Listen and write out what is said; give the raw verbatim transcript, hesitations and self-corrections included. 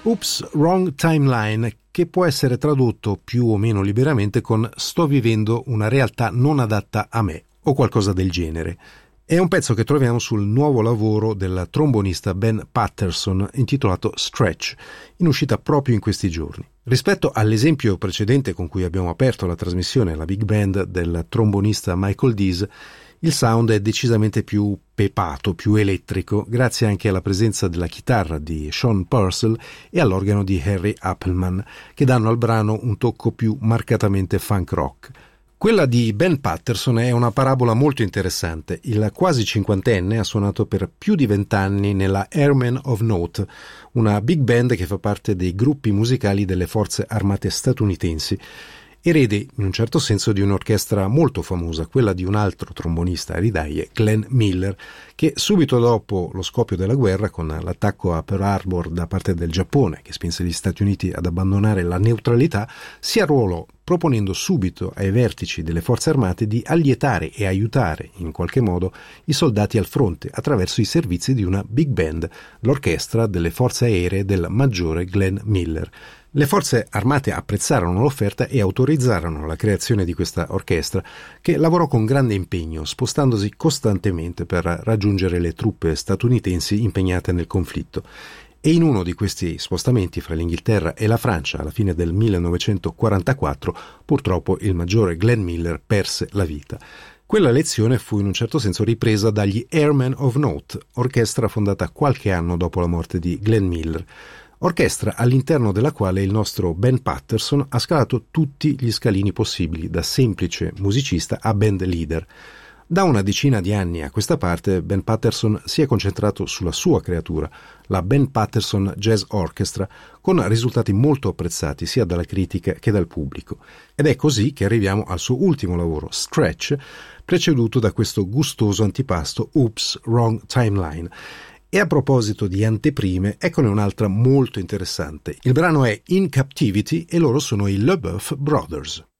Oops, Wrong Timeline, che può essere tradotto più o meno liberamente con "sto vivendo una realtà non adatta a me" o qualcosa del genere. È un pezzo che troviamo sul nuovo lavoro del trombonista Ben Patterson intitolato Stretch, in uscita proprio in questi giorni. Rispetto all'esempio precedente con cui abbiamo aperto la trasmissione, la big band del trombonista Michael Dees, il sound è decisamente più pepato, più elettrico, grazie anche alla presenza della chitarra di Sean Purcell e all'organo di Harry Appelman, che danno al brano un tocco più marcatamente funk rock. Quella di Ben Patterson è una parabola molto interessante. Il quasi cinquantenne ha suonato per più di vent'anni nella Airmen of Note, una big band che fa parte dei gruppi musicali delle forze armate statunitensi, erede in un certo senso di un'orchestra molto famosa, quella di un altro trombonista a ridaie, Glenn Miller, che subito dopo lo scoppio della guerra, con l'attacco a Pearl Harbor da parte del Giappone, che spinse gli Stati Uniti ad abbandonare la neutralità, si arruolò proponendo subito ai vertici delle forze armate di allietare e aiutare in qualche modo i soldati al fronte attraverso i servizi di una big band, l'orchestra delle forze aeree del maggiore Glenn Miller. Le forze armate apprezzarono l'offerta e autorizzarono la creazione di questa orchestra, che lavorò con grande impegno, spostandosi costantemente per raggiungere le truppe statunitensi impegnate nel conflitto. E in uno di questi spostamenti fra l'Inghilterra e la Francia, alla fine del millenovecentoquarantaquattro, purtroppo il maggiore Glenn Miller perse la vita. Quella lezione fu in un certo senso ripresa dagli Airmen of Note, orchestra fondata qualche anno dopo la morte di Glenn Miller. Orchestra all'interno della quale il nostro Ben Patterson ha scalato tutti gli scalini possibili, da semplice musicista a band leader. Da una decina di anni a questa parte Ben Patterson si è concentrato sulla sua creatura, la Ben Patterson Jazz Orchestra, con risultati molto apprezzati sia dalla critica che dal pubblico. Ed è così che arriviamo al suo ultimo lavoro, Stretch, preceduto da questo gustoso antipasto Oops, Wrong Timeline. E a proposito di anteprime, eccone un'altra molto interessante. Il brano è In Captivity e loro sono i LeBoeuf Brothers.